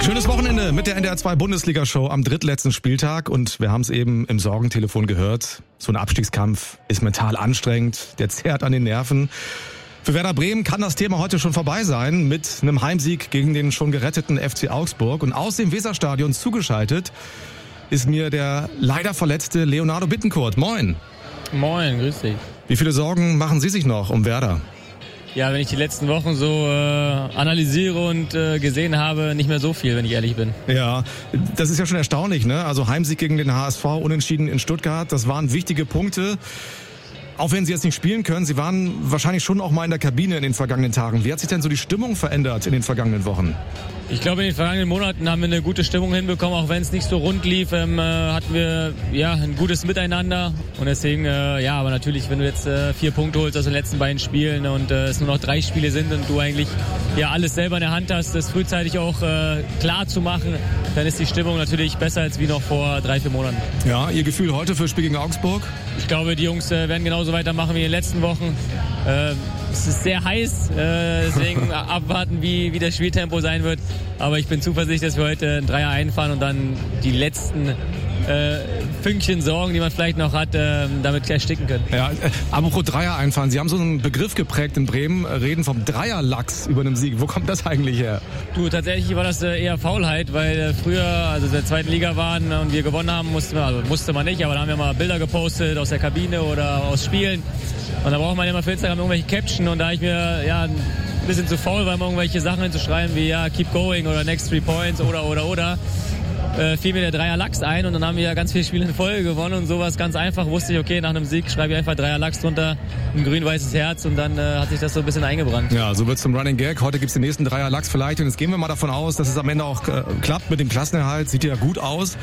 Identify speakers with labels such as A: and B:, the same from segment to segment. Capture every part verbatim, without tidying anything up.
A: Schönes Wochenende mit der N D R zwei Bundesliga-Show am drittletzten Spieltag und wir haben es eben im Sorgentelefon gehört. So ein Abstiegskampf ist mental anstrengend, der zehrt an den Nerven. Für Werder Bremen kann das Thema heute schon vorbei sein mit einem Heimsieg gegen den schon geretteten F C Augsburg. Und aus dem Weserstadion zugeschaltet ist mir der leider verletzte Leonardo Bittencourt. Moin.
B: Moin, grüß dich.
A: Wie viele Sorgen machen Sie sich noch um Werder?
B: Ja, wenn ich die letzten Wochen so äh, analysiere und äh, gesehen habe, nicht mehr so viel, wenn ich ehrlich bin.
A: Ja, das ist ja schon erstaunlich, ne? Also Heimsieg gegen den H S V, Unentschieden in Stuttgart, das waren wichtige Punkte. Auch wenn Sie jetzt nicht spielen können, Sie waren wahrscheinlich schon auch mal in der Kabine in den vergangenen Tagen. Wie hat sich denn so die Stimmung verändert in den vergangenen Wochen?
B: Ich glaube, in den vergangenen Monaten haben wir eine gute Stimmung hinbekommen, auch wenn es nicht so rund lief, ähm, äh, hatten wir ja ein gutes Miteinander und deswegen, äh, ja, aber natürlich, wenn du jetzt äh, vier Punkte holst aus den letzten beiden Spielen und äh, es nur noch drei Spiele sind und du eigentlich ja alles selber in der Hand hast, das frühzeitig auch äh, klar zu machen, dann ist die Stimmung natürlich besser als wie noch vor drei, vier Monaten.
A: Ja, Ihr Gefühl heute für das Spiel gegen Augsburg?
B: Ich glaube, die Jungs äh, werden genauso weitermachen wie in den letzten Wochen. Äh, es ist sehr heiß, äh, deswegen abwarten, wie, wie das Spieltempo sein wird. Aber ich bin zuversichtlich, dass wir heute einen Dreier einfahren und dann die letzten äh, Fünkchen Sorgen, die man vielleicht noch hat, äh, damit ersticken können.
A: Ja, äh, apropos Dreier einfahren. Sie haben so einen Begriff geprägt in Bremen, reden vom Dreierlachs über einem Sieg. Wo kommt das eigentlich her?
B: Du, tatsächlich war das äh, eher Faulheit, weil äh, früher, also in der zweiten Liga waren und wir gewonnen haben, mussten wir, also musste man nicht, aber da haben wir mal Bilder gepostet aus der Kabine oder aus Spielen. Und da braucht man immer für Instagram irgendwelche Caption und da ich mir ja ein bisschen zu faul war, immer irgendwelche Sachen hinzuschreiben wie ja keep going oder next three points oder oder oder äh, fiel mir der Dreier Lachs ein und dann haben wir ja ganz viele Spiele in Folge gewonnen und sowas ganz einfach wusste ich, okay, nach einem Sieg schreibe ich einfach Dreier Lachs drunter, ein grün-weißes Herz und dann äh, hat sich das so ein bisschen eingebrannt.
A: Ja, so wird es zum Running Gag. Heute gibt es den nächsten Dreier Lachs vielleicht und jetzt gehen wir mal davon aus, dass es am Ende auch äh, klappt mit dem Klassenerhalt. Sieht ja gut aus.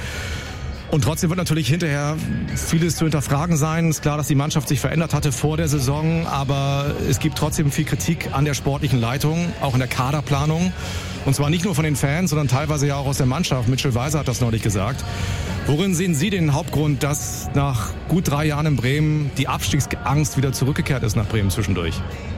A: Und trotzdem wird natürlich hinterher vieles zu hinterfragen sein. Ist klar, dass die Mannschaft sich verändert hatte vor der Saison, aber es gibt trotzdem viel Kritik an der sportlichen Leitung, auch in der Kaderplanung. Und zwar nicht nur von den Fans, sondern teilweise ja auch aus der Mannschaft. Mitchell Weiser hat das neulich gesagt. Worin sehen Sie den Hauptgrund, dass nach gut drei Jahren in Bremen die Abstiegsangst wieder zurückgekehrt ist nach Bremen zwischendurch?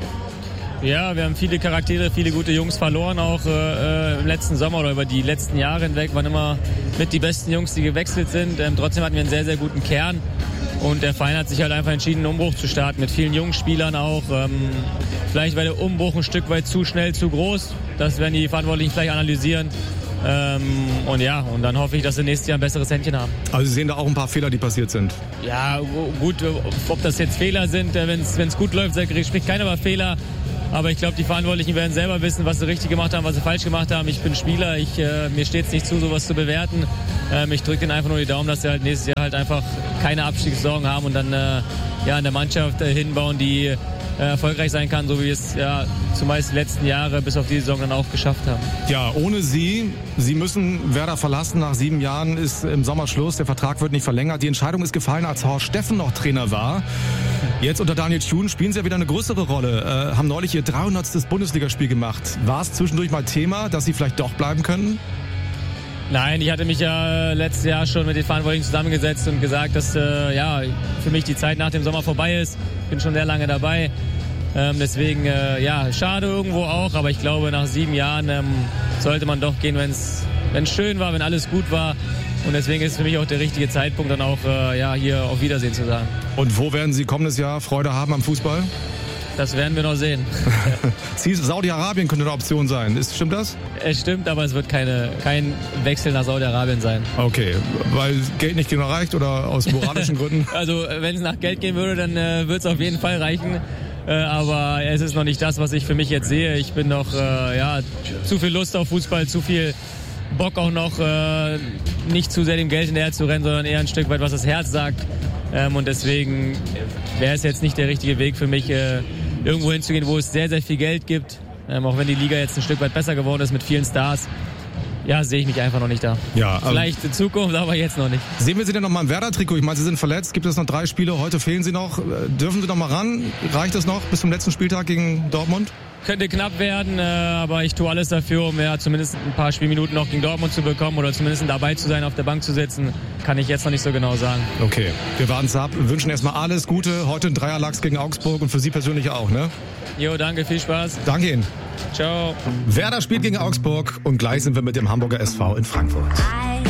B: Ja, wir haben viele Charaktere, viele gute Jungs verloren, auch äh, im letzten Sommer oder über die letzten Jahre hinweg waren immer mit die besten Jungs, die gewechselt sind. Ähm, trotzdem hatten wir einen sehr, sehr guten Kern und der Verein hat sich halt einfach entschieden, einen Umbruch zu starten, mit vielen jungen Spielern auch. Ähm, vielleicht war der Umbruch ein Stück weit zu schnell, zu groß, das werden die Verantwortlichen vielleicht analysieren. Ähm, und ja, und dann hoffe ich, dass wir nächstes Jahr ein besseres Händchen haben.
A: Also Sie sehen da auch ein paar Fehler, die passiert sind?
B: Ja, gut, ob das jetzt Fehler sind, wenn es gut läuft, spricht keiner über Fehler. Aber ich glaube, die Verantwortlichen werden selber wissen, was sie richtig gemacht haben, was sie falsch gemacht haben. Ich bin Spieler, ich, äh, mir steht es nicht zu, sowas zu bewerten. Ähm, ich drücke denen einfach nur die Daumen, dass sie halt nächstes Jahr halt einfach keine Abstiegssorgen haben und dann äh, ja, in der Mannschaft äh, hinbauen, die äh, erfolgreich sein kann, so wie wir es ja zumeist die letzten Jahre bis auf die Saison dann auch geschafft haben.
A: Ja, ohne Sie, Sie müssen Werder verlassen. Nach sieben Jahren ist im Sommer Schluss, der Vertrag wird nicht verlängert. Die Entscheidung ist gefallen, als Horst Steffen noch Trainer war. Jetzt unter Daniel Thun spielen Sie ja wieder eine größere Rolle. Äh, haben neulich Ihr dreihundertstes Bundesligaspiel gemacht. War es zwischendurch mal Thema, dass Sie vielleicht doch bleiben könnten?
B: Nein, ich hatte mich ja letztes Jahr schon mit den Verantwortlichen zusammengesetzt und gesagt, dass äh, ja, für mich die Zeit nach dem Sommer vorbei ist. Bin schon sehr lange dabei. Ähm, deswegen, äh, ja, schade irgendwo auch. Aber ich glaube, nach sieben Jahren ähm, sollte man doch gehen, wenn es schön war, wenn alles gut war. Und deswegen ist es für mich auch der richtige Zeitpunkt, dann auch äh, ja, hier auf Wiedersehen zu sagen.
A: Und wo werden Sie kommendes Jahr Freude haben am Fußball?
B: Das werden wir noch sehen.
A: Saudi-Arabien könnte eine Option sein. Ist, stimmt das?
B: Es stimmt, aber es wird keine, kein Wechsel nach Saudi-Arabien sein.
A: Okay, weil Geld nicht genau reicht oder aus moralischen Gründen?
B: Also wenn es nach Geld gehen würde, dann äh, wird es auf jeden Fall reichen. Äh, aber es ist noch nicht das, was ich für mich jetzt sehe. Ich bin noch äh, ja, zu viel Lust auf Fußball, zu viel Bock auch noch, äh, nicht zu sehr dem Geld hinterher zu rennen, sondern eher ein Stück weit, was das Herz sagt. Ähm, und deswegen wäre es jetzt nicht der richtige Weg für mich, äh, irgendwo hinzugehen, wo es sehr, sehr viel Geld gibt. Ähm, auch wenn die Liga jetzt ein Stück weit besser geworden ist mit vielen Stars. Ja, sehe ich mich einfach noch nicht da.
A: Ja,
B: vielleicht in Zukunft, aber jetzt noch nicht.
A: Sehen wir Sie denn noch mal im Werder-Trikot? Ich meine, Sie sind verletzt, gibt es noch drei Spiele, heute fehlen Sie noch. Dürfen Sie noch mal ran? Reicht das noch bis zum letzten Spieltag gegen Dortmund?
B: Könnte knapp werden, äh, aber ich tue alles dafür, um ja zumindest ein paar Spielminuten noch gegen Dortmund zu bekommen oder zumindest dabei zu sein, auf der Bank zu sitzen. Kann ich jetzt noch nicht so genau sagen.
A: Okay, wir warten es ab. Wir wünschen erstmal alles Gute. Heute ein Dreierlachs gegen Augsburg und für Sie persönlich auch, ne?
B: Jo, danke, viel Spaß.
A: Danke Ihnen.
B: Ciao.
A: Werder spielt gegen Augsburg und gleich sind wir mit dem Hamburger S V in Frankfurt.